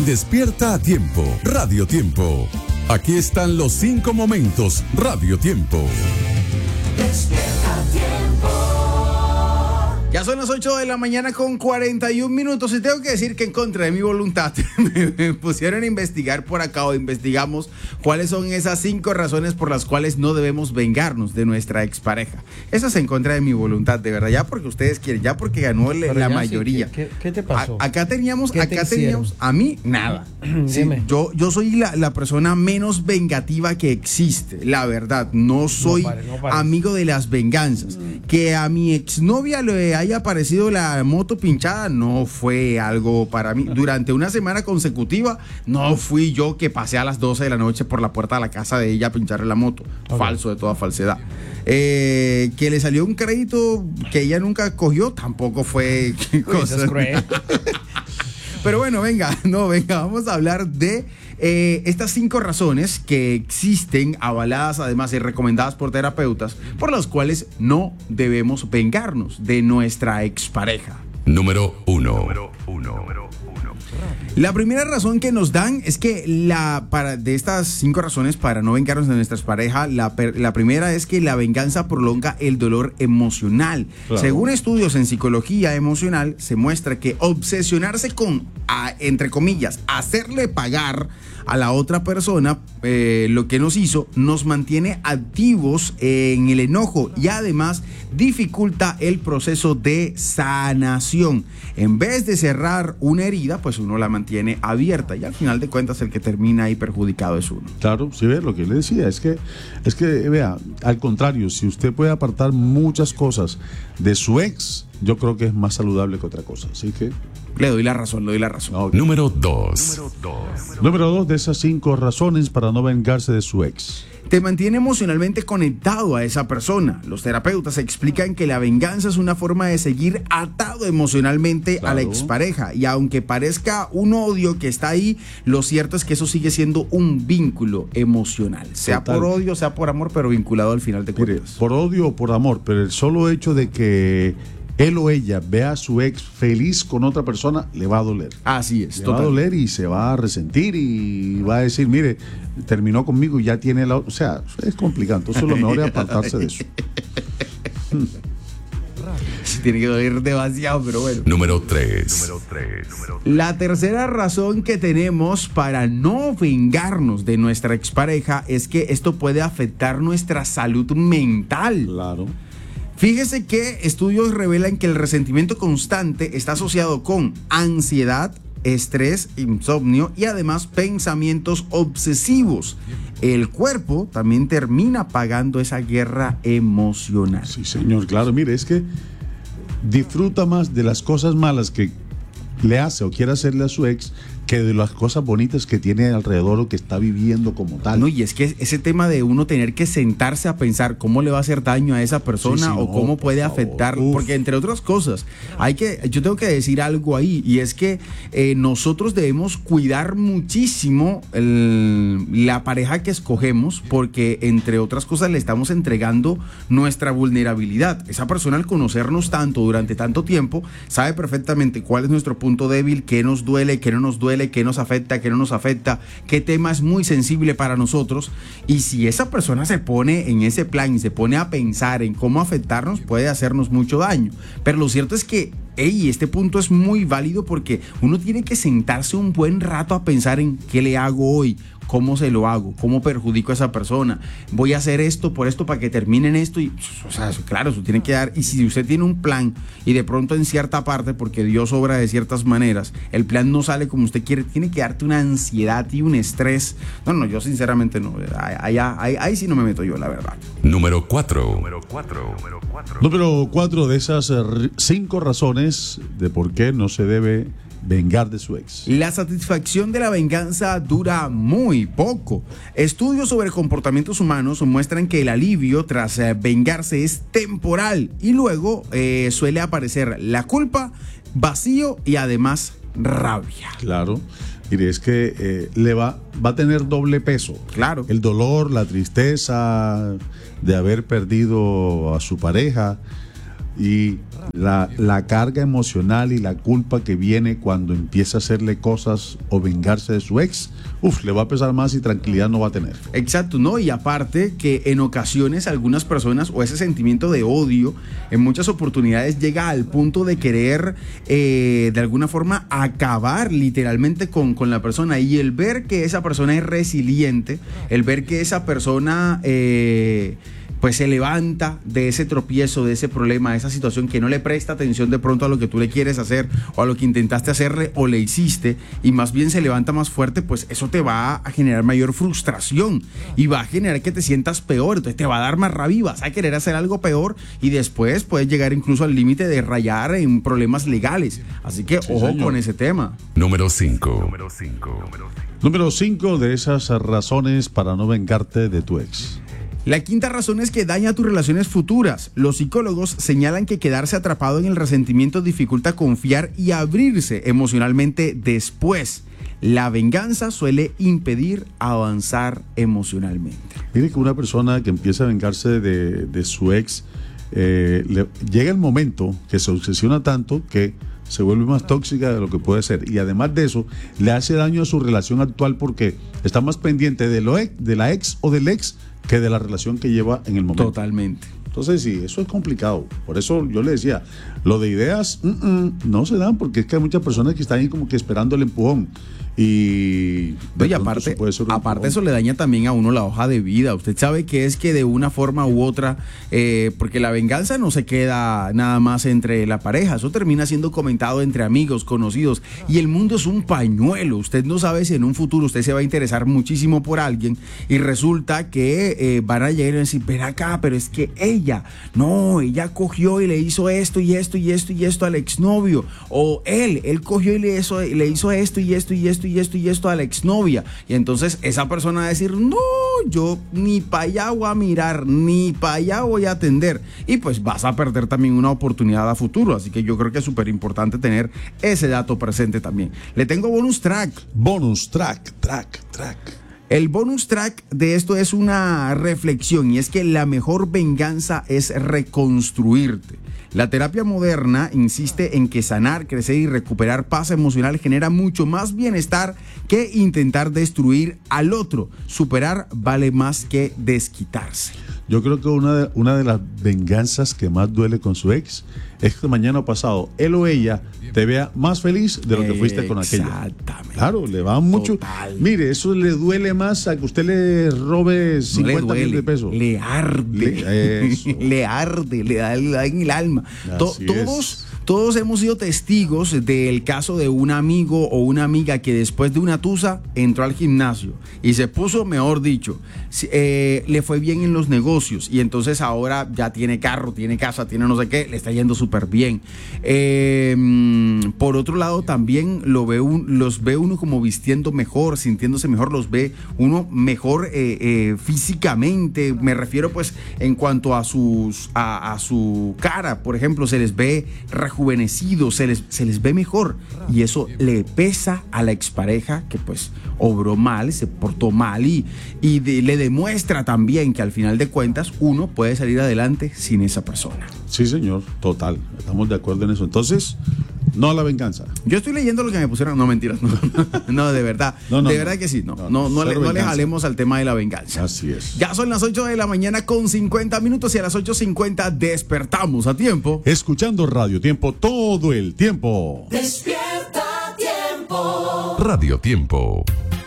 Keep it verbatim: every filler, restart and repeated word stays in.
Despierta a tiempo, Radio Tiempo. Aquí están los cinco momentos, Radio Tiempo. Despierta a tiempo. Ya son las ocho de la mañana con cuarenta y un minutos y tengo que decir que en contra de mi voluntad me pusieron a investigar por acá o investigamos cuáles son esas cinco razones por las cuales no debemos vengarnos de nuestra expareja. Eso es en contra de mi voluntad, de verdad, ya porque ustedes quieren, ya porque ganó le, la mayoría. Sí, ¿qué, qué te pasó? A, acá teníamos, ¿Qué acá teníamos, a mí nada. Sí, yo, yo soy la, la persona menos vengativa que existe, la verdad. No soy no pare, no pare. amigo de las venganzas. Mm. Que a mi exnovia le haya aparecido la moto pinchada no fue algo para mí. Durante una semana consecutiva no fui yo que pasé a las doce de la noche por la puerta de la casa de ella a pincharle la moto. Okay. Falso de toda falsedad. Eh, que le salió un crédito que ella nunca cogió tampoco fue cosa. Pero bueno, venga, no, venga, vamos a hablar de eh, estas cinco razones que existen, avaladas además y recomendadas por terapeutas, por las cuales no debemos vengarnos de nuestra expareja. Número uno. Número uno. Número uno. La primera razón que nos dan es que la para de estas cinco razones para no vengarnos de nuestras parejas, la, la primera es que la venganza prolonga el dolor emocional. Claro. Según estudios en psicología emocional, se muestra que obsesionarse con, a, entre comillas, hacerle pagar a la otra persona eh, lo que nos hizo, nos mantiene activos en el enojo y además dificulta el proceso de sanación. En vez de cerrar una herida, pues uno la mantiene abierta y al final de cuentas el que termina ahí perjudicado es uno. Claro, sí, ve, lo que le decía es que, es que vea, al contrario, si usted puede apartar muchas cosas de su ex, yo creo que es más saludable que otra cosa, así que... Le doy la razón, le doy la razón. Okay. Número dos. Número dos. Número dos de esas cinco razones para no vengarse de su ex. Te mantiene emocionalmente conectado a esa persona. Los terapeutas explican que la venganza es una forma de seguir atado emocionalmente claro. a la expareja. Y aunque parezca un odio que está ahí, lo cierto es que eso sigue siendo un vínculo emocional. Sea Total. por odio, sea por amor, pero vinculado al final de cuentas. Mire, por odio o por amor, pero el solo hecho de que él o ella vea a su ex feliz con otra persona, le va a doler. Así es. Le total. va a doler y se va a resentir y va a decir, mire, terminó conmigo y ya tiene la... O sea, es complicado. Entonces lo mejor es apartarse de eso. Tiene que doler demasiado, pero bueno. Número tres. Número tres. La tercera razón que tenemos para no vengarnos de nuestra expareja es que esto puede afectar nuestra salud mental. Claro. Fíjese que estudios revelan que el resentimiento constante está asociado con ansiedad, estrés, insomnio y además pensamientos obsesivos. El cuerpo también termina pagando esa guerra emocional. Sí, señor, claro. Mire, es que disfruta más de las cosas malas que le hace o quiere hacerle a su ex que de las cosas bonitas que tiene alrededor o que está viviendo como tal. No, y es que ese tema de uno tener que sentarse a pensar cómo le va a hacer daño a esa persona sí, sí, o no, cómo puede afectar, porque entre otras cosas, hay que, yo tengo que decir algo ahí, y es que eh, nosotros debemos cuidar muchísimo el, la pareja que escogemos, porque entre otras cosas le estamos entregando nuestra vulnerabilidad. Esa persona, al conocernos tanto durante tanto tiempo, sabe perfectamente cuál es nuestro punto débil, qué nos duele, qué no nos duele, qué nos afecta, qué no nos afecta, qué tema es muy sensible para nosotros. Y si esa persona se pone en ese plan y se pone a pensar en cómo afectarnos, puede hacernos mucho daño. Pero lo cierto es que, hey, este punto es muy válido porque uno tiene que sentarse un buen rato a pensar en qué le hago hoy, cómo se lo hago, cómo perjudico a esa persona, voy a hacer esto por esto para que terminen esto y, o sea, eso, claro, eso tiene que dar. Y si usted tiene un plan y de pronto en cierta parte, porque Dios obra de ciertas maneras, el plan no sale como usted quiere, tiene que darte una ansiedad y un estrés. No, no, yo sinceramente no, ahí, ahí, ahí sí no me meto yo, la verdad. Número cuatro. Número cuatro. Número cuatro. Número cuatro de esas cinco razones de por qué no se debe vengar de su ex. La satisfacción de la venganza dura muy poco. Estudios sobre comportamientos humanos muestran que el alivio tras eh, vengarse es temporal y luego eh, suele aparecer la culpa, vacío y además rabia. Claro. Mire, es que eh, le va, va a tener doble peso. Claro. El dolor, la tristeza de haber perdido a su pareja. y la, la carga emocional y la culpa que viene cuando empieza a hacerle cosas o vengarse de su ex, uf, le va a pesar más y tranquilidad no va a tener. Exacto, ¿no? Y aparte que en ocasiones algunas personas o ese sentimiento de odio en muchas oportunidades llega al punto de querer eh, de alguna forma acabar literalmente con, con la persona, y el ver que esa persona es resiliente, el ver que esa persona eh, pues se levanta de ese tropiezo, de ese problema, de esa situación, que no le presta atención de pronto a lo que tú le quieres hacer o a lo que intentaste hacerle o le hiciste, y más bien se levanta más fuerte, pues eso te va a generar mayor frustración y va a generar que te sientas peor, entonces te va a dar más rabia y vas a querer hacer algo peor, y después puedes llegar incluso al límite de rayar en problemas legales. Así que Sí, ojo señor. con ese tema. Número cinco. Número cinco. Número cinco de esas razones para no vengarte de tu ex. La quinta razón es que daña tus relaciones futuras. Los psicólogos señalan que quedarse atrapado en el resentimiento dificulta confiar y abrirse emocionalmente después. La venganza suele impedir avanzar emocionalmente. Mire que una persona que empieza a vengarse de, de su ex, eh, le, llega el momento que se obsesiona tanto que se vuelve más tóxica de lo que puede ser, y además de eso le hace daño a su relación actual porque está más pendiente de, lo ex, de la ex o del ex que de la relación que lleva en el momento. Totalmente. Entonces sí, eso es complicado. Por eso yo le decía, lo de ideas mm, mm, no se dan, porque es que hay muchas personas que están ahí como que esperando el empujón. Y, No, y aparte, aparte eso le daña también a uno la hoja de vida. Usted sabe que es que de una forma u otra, eh, porque la venganza no se queda nada más entre la pareja, eso termina siendo comentado entre amigos, conocidos, y el mundo es un pañuelo. Usted no sabe si en un futuro usted se va a interesar muchísimo por alguien y resulta que eh, van a llegar y decir, ven acá, pero es que ella, no, ella cogió y le hizo esto y esto y esto y esto al exnovio, o él, él cogió y le hizo, le hizo esto y esto y esto y esto y esto a la exnovia, y entonces esa persona va a decir, no, yo ni para allá voy a mirar, ni para allá voy a atender, y pues vas a perder también una oportunidad a futuro. Así que yo creo que es súper importante tener ese dato presente también. Le tengo bonus track. Bonus track, track, track. El bonus track de esto es una reflexión, y es que la mejor venganza es reconstruirte. La terapia moderna insiste en que sanar, crecer y recuperar paz emocional genera mucho más bienestar que intentar destruir al otro. Superar vale más que desquitarse. Yo creo que una de, una de las venganzas que más duele con su ex es que mañana o pasado él o ella te vea más feliz de lo que fuiste con aquella. Exactamente. Claro, le va mucho. Total. Mire, eso le duele más a que usted le robe No le cincuenta mil duele, de pesos. le arde, Le- eso. le arde, le da, le da en el alma. To- Así todos, todos hemos sido testigos del caso de un amigo o una amiga que después de una tusa entró al gimnasio y se puso, mejor dicho, si- eh, le fue bien en los negocios, y entonces ahora ya tiene carro, tiene casa, tiene no sé qué, le está yendo súper bien. Eh, mm, por otro lado, también lo ve un- los ve uno como vistiendo mejor, sintiéndose mejor, los ve uno mejor eh, eh, físicamente. Me refiero pues en cuanto a sus a, a su cara, por ejemplo, se les ve rejuvenecidos, se les, se les ve mejor, y eso le pesa a la expareja que pues obró mal, se portó mal, y, y de- le demuestra también que al final de cuentas uno puede salir adelante sin esa persona. Sí, señor, total. Estamos de acuerdo en eso. Entonces, no a la venganza. Yo estoy leyendo lo que me pusieron, no mentiras, no, no, de verdad, No, no, de no. verdad que sí, no, No, no, no, no, le, cero no le venganza. jalemos al tema de la venganza. Así es. Ya son las ocho de la mañana con cincuenta minutos, y a las ocho cincuenta despertamos a tiempo. Escuchando Radio Tiempo todo el tiempo. Despierta tiempo. Radio Tiempo.